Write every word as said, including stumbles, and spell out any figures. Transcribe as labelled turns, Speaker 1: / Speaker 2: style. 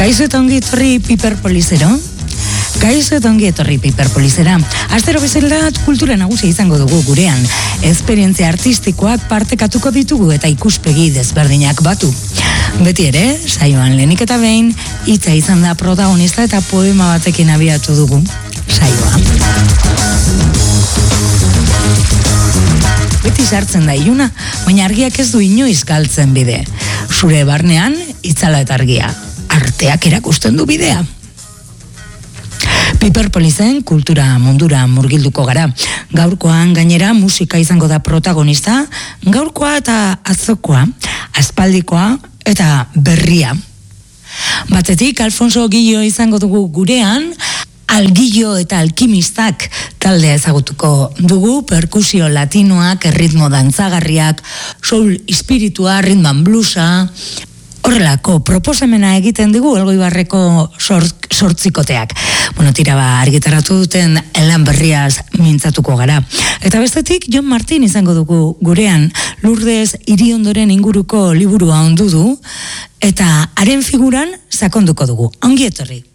Speaker 1: Kaixo eta ongi etorri Piperpolisero. Kaixo eta ongi etorri Piperpolisera. Astero bezala kultura nagusia izango dugu gurean. Esperientzia artistikoak partekatuko ditugu eta ikuspegi desberdinak batu. Beti ere, saioan lehenik eta behin, hitza izan da protagonista eta poema batekin abiatu dugu saioa. Beti sartzen da iluna, baina argiak ez du inoiz galtzen bide. Zure barnean, itzala eta argia. Arteak erakusten du bidea. Piperpolisen kultura mundura murgilduko gara. Gaurkoan gainera musika izango da protagonista, gaurkoa eta atzokoa, aspaldikoa eta berria. Batetik, Alfonso Gillo izango dugu gurean, Algillo eta Alkimistak taldea ezagutuko dugu, perkusio latinoak, erritmo dantzagarriak, soul espiritua, ritman bluesa, horrelako proposamena egiten dugu Elgoibarreko sortzikoteak. Bueno, tira ba, argitaratu duten lan berriaz mintzatuko gara. Eta bestetik, Jon Martin izango dugu gurean, Lourdes Iriondoren inguruko liburua ondu du, eta haren figuran sakonduko dugu. Ongi etorri.